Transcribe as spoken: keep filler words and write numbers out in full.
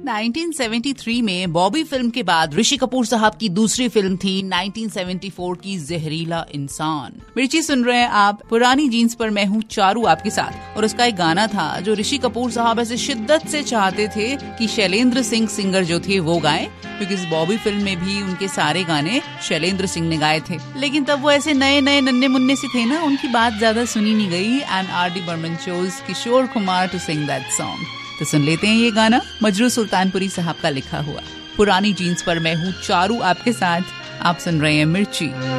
Nineteen seventy three में Bobby film के बाद ऋषि कपूर साहब की दूसरी फिल्म थी नाइनटीन सेवेंटी फोर की जहरीला इंसान। मिर्ची सुन रहे हैं आप पुरानी जीन्स पर, मैं हूँ चारू आपके साथ। और उसका एक गाना था जो ऋषि कपूर साहब ऐसे शिद्दत से चाहते थे कि शैलेंद्र सिंह सिंगर जो थे वो गाएं, क्योंकि इस बॉबी फिल्म में भी उनके सारे गाने शैलेंद्र सिंह ने गाए थे। लेकिन तब वो ऐसे नए नए नन्हे मुन्ने से थे ना, उनकी बात ज्यादा सुनी नहीं गई and R D Burman chose Kishore Kumar to sing that song. तो सुन लेते हैं ये गाना, मजरू सुल्तानपुरी साहब का लिखा हुआ। पुरानी जीन्स पर मैं हूँ चारू आपके साथ, आप सुन रहे हैं मिर्ची।